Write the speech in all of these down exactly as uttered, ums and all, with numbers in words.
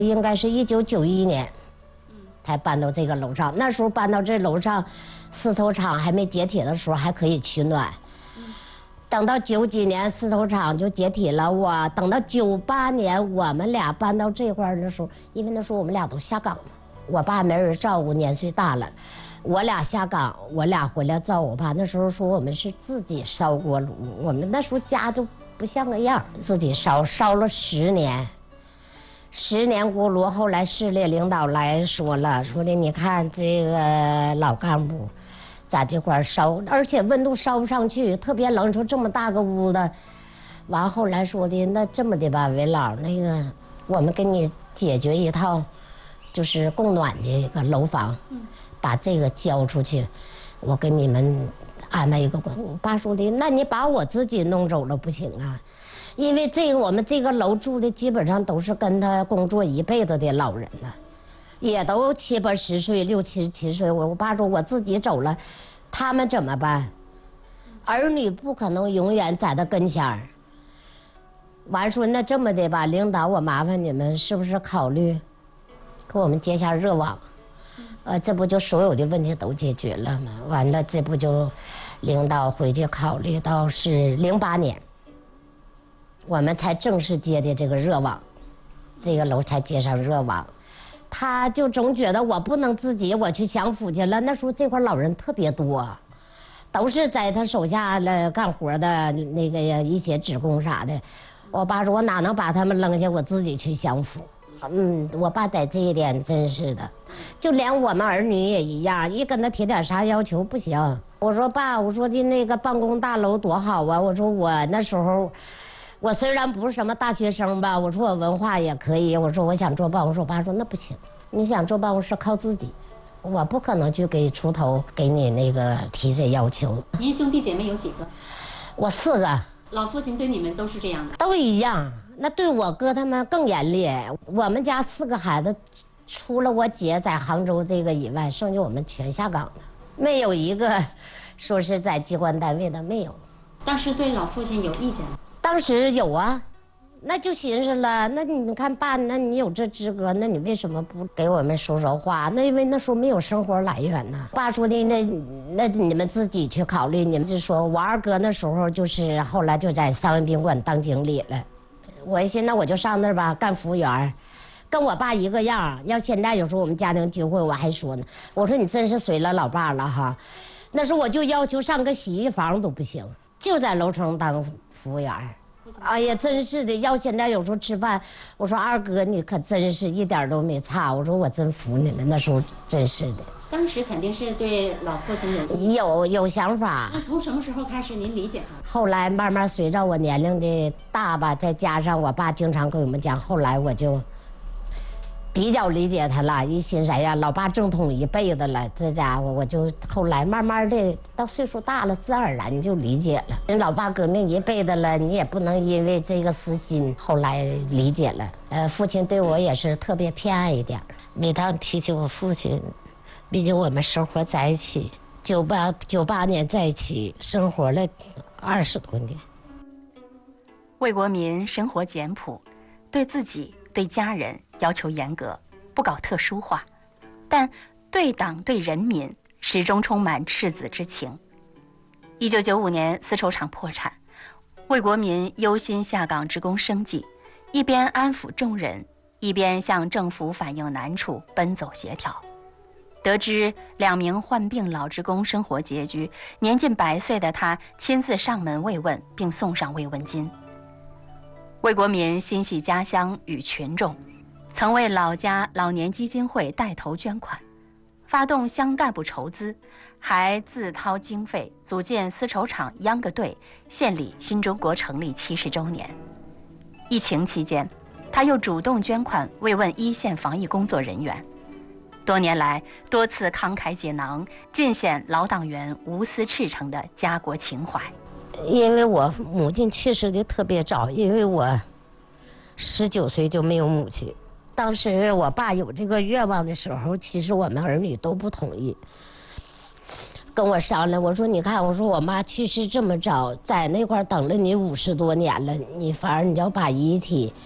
应该是一九九一年才搬到这个楼上。那时候搬到这楼上，丝绸厂还没解体的时候还可以取暖。等到九几年丝绸厂就解体了，我等到九八年我们俩搬到这块儿的时候，因为那时候我们俩都下岗了，我爸没人照顾，年岁大了，我俩下岗，我俩回来照顾我爸。那时候说我们是自己烧锅炉，我们那时候家就不像个样，自己烧烧了十年，十年锅炉。后来市里领导来说了，说的你看这个老干部。在这块烧，而且温度烧不上去，特别冷，说这么大个屋子。完后来说的，那这么的吧，韦老，那个我们给你解决一套，就是供暖的一个楼房，把这个交出去，我给你们安排一个工。我爸说的，那你把我自己弄走了不行啊，因为这个我们这个楼住的基本上都是跟他工作一辈子的老人了。也都七八十岁，六七十七岁。我我爸说我自己走了，他们怎么办？儿女不可能永远在他跟前儿。完说那这么的吧，领导我麻烦你们是不是考虑给我们接下热网？呃，这不就所有的问题都解决了吗？完了，这不就领导回去考虑到是零八年，我们才正式接的这个热网，这个楼才接上热网。他就总觉得我不能自己我去享福去了。那时候这块老人特别多，都是在他手下了干活的那个一些职工啥的。我爸说我哪能把他们扔下，我自己去享福。嗯，我爸在这一点真是的，就连我们儿女也一样，一跟他提点啥要求不行。我说爸，我说的那个办公大楼多好啊，我说我那时候。我虽然不是什么大学生吧，我说我文化也可以，我说我想坐办公室，我爸说那不行，你想坐办公室靠自己，我不可能去给出头给你那个提这要求。 您兄弟姐妹有几个？ 我四个。 老父亲对你们都是这样的？ 都一样，那对我哥他们更严厉。我们家四个孩子，除了我姐在杭州这个以外，剩下我们全下岗了，没有一个说是在机关单位的，没有。 当时对老父亲有意见吗？ 当时有啊，那就寻思了，那你看爸，那你有这资格，那你为什么不给我们说说话？那因为那时候没有生活来源呢。爸说的那那你们自己去考虑。你们就说我二哥那时候就是后来就在三温宾馆当经理了，我一寻那我就上那儿吧干服务员，跟我爸一个样。要现在有时候我们家庭聚会我还说呢，我说你真是随了老爸了哈。那时候我就要求上个洗衣房都不行，就在楼层当服务员。哎呀，真是的！要现在有时候吃饭，我说二哥你可真是一点都没差。我说我真服你们，那时候真是的。 当时肯定是对老父亲有有有想法。 那从什么时候开始您理解他？ 后来慢慢随着我年龄的大吧，再加上我爸经常跟我们讲，后来我就比较理解他了。一寻思哎呀，老爸正统一辈子了，这家伙我就后来慢慢的到岁数大了，自然而然就理解了。人老爸革命一辈子了，你也不能因为这个私心，后来理解了。呃，父亲对我也是特别偏爱一点。每当提起我父亲，毕竟我们生活在一起，九八九八年在一起生活了二十多年。 魏国民生活简朴，对自己对家人要求严格，不搞特殊化，但对党对人民始终充满赤子之情。一九九五年丝绸厂破产，魏国民忧心下岗职工生计，一边安抚众人，一边向政府反映难处，奔走协调。得知两名患病老职工生活拮据，年近百岁的他亲自上门慰问，并送上慰问金。魏国民心系家乡与群众，曾为老家老年基金会带头捐款，发动乡干部筹资，还自掏经费组建丝绸厂秧歌队，献礼新中国成立七十周年。疫情期间，他又主动捐款慰问一线防疫工作人员。多年来，多次慷慨解囊，尽显老党员无私赤诚的家国情怀。 因为我母亲去世的特别早，因为我十九岁就没有母亲。当时我爸有这个愿望的时候，其实我们儿女都不同意。跟我商量，我说你看，我说我妈去世这么早，在那块等了你五十多年了，你反而你要把遗体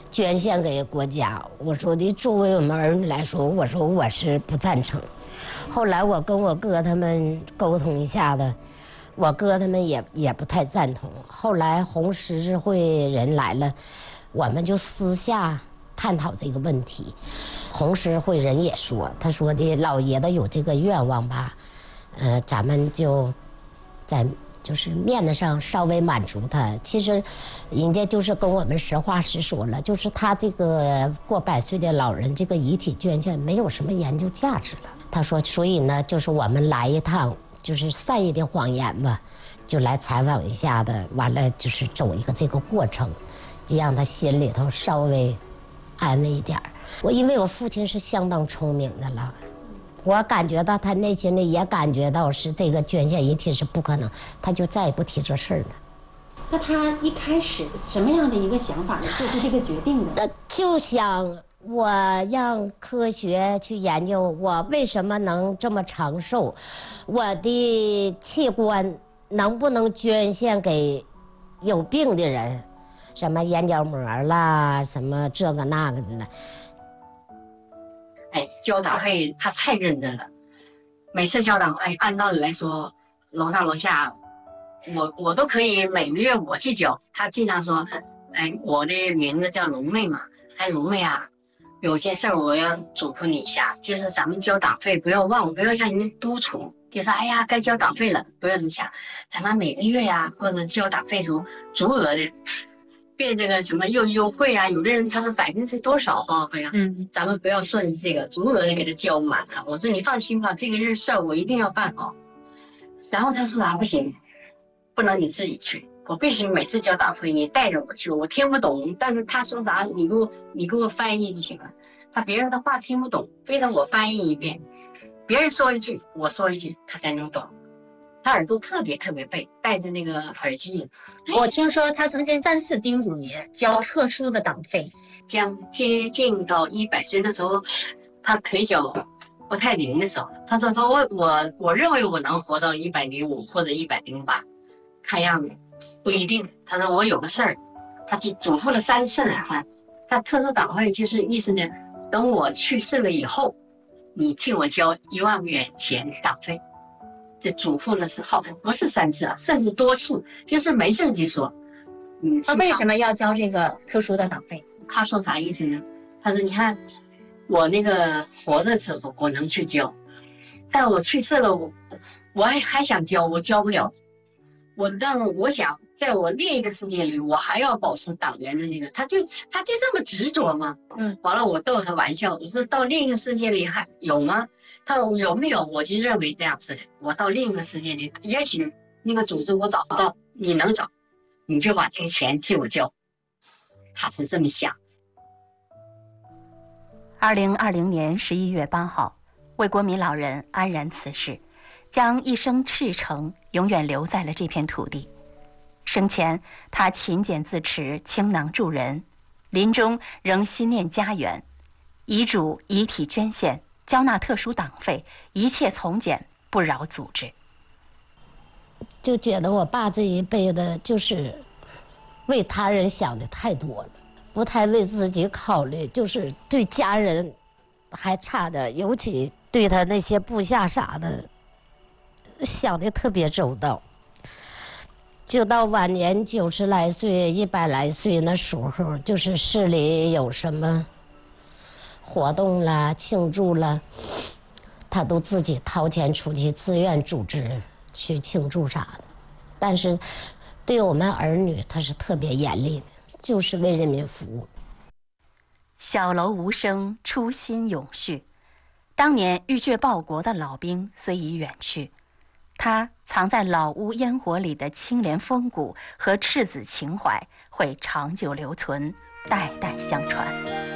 捐献给国家。我说的作为我们儿女来说，我说我是不赞成。后来我跟我哥他们沟通一下子，我哥他们也也不太赞同。后来红十字会人来了，我们就私下探讨这个问题。红十字会人也说，他说的老爷子有这个愿望吧，呃，咱们就在就是面子上稍微满足他。其实人家就是跟我们实话实说了，就是他这个过百岁的老人这个遗体捐献没有什么研究价值了。他说，所以呢，就是我们来一趟，就是善意的谎言吧，就来采访一下的，完了就是走一个这个过程，就让他心里头稍微安慰一点。我因为我父亲是相当聪明的了，我感觉到他内心里也感觉到是这个捐献遗体是不可能，他就再也不提这事儿了。 那他一开始什么样的一个想法呢？做出这个决定的？ 呃，就想我让科学去研究我为什么能这么长寿，我的器官能不能捐献给有病的人，什么眼角膜啦，什么这个那个的了。 哎，交党费他太认真了，每次交党费按道理来说，楼上楼下，我我都可以每个月我去交。他经常说，哎，我的名字叫龙妹嘛，哎，龙妹啊，有件事我要嘱咐你一下，就是咱们交党费不要忘，不要让人家督促，就说哎呀该交党费了，不要这么想，咱们每个月呀、啊、或者交党费时候足额的。变这个什么又优惠啊？有的人他说百分之多少报废啊？嗯，咱们不要顺着这个足额的给他交满了。我说你放心吧，这个日事儿我一定要办好。然后他说啊，不行，不能你自己去，我必须每次交党费你带着我去。我听不懂，但是他说啥你给我你给我翻译就行了。他别人的话听不懂，非得我翻译一遍，别人说一句我说一句，他才能懂。他耳朵特别特别背，戴着那个耳机。 我听说他曾经三次叮嘱你交特殊的党费， 将接近到一百岁的时候，他腿脚不太灵的时候，他说说我我我认为我能活到一百零五或者一百零八，看样子不一定。他说我有个事儿，他就嘱咐了三次了。他他特殊党费就是意思呢，等我去世了以后，你替我交一万元钱党费。这嘱咐了是好，不是三次啊，甚至多次，就是没事就说。 嗯，他为什么要交这个特殊的党费？ 他说啥意思呢？他说你看，我那个活着时候我能去交，但我去世了，我我还还想交，我交不了。我但我想在我另一个世界里，我还要保持党员的那个，他就他就这么执着吗？嗯，完了我逗他玩笑，我说到另一个世界里还有吗？他说有没有？我就认为这样子的。我到另一个世界里，也许那个组织我找不到，你能找，你就把这个钱替我交。他是这么想。 二零二零年十一月八号，魏国民老人安然辞世，将一生赤诚永远留在了这片土地。生前他勤俭自持，倾囊助人，临终仍心念家园，遗嘱遗体捐献，交纳特殊党费，一切从简，不扰组织。 就觉得我爸这一辈子就是为他人想的太多了，不太为自己考虑，就是对家人还差点，尤其对他那些部下啥的想的特别周到。就到晚年九十来岁、一百来岁那时候，就是市里有什么活动啦、庆祝啦，他都自己掏钱出去，自愿组织去庆祝啥的。但是对我们儿女，他是特别严厉的，就是为人民服务。 小楼无声，初心永续。当年浴血报国的老兵虽已远去，他藏在老屋烟火里的清廉风骨和赤子情怀会长久留存，代代相传。